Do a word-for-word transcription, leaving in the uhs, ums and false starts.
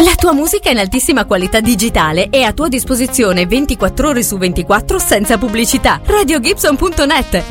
La tua musica in altissima qualità digitale è a tua disposizione ventiquattro ore su ventiquattro senza pubblicità. radio gibson punto net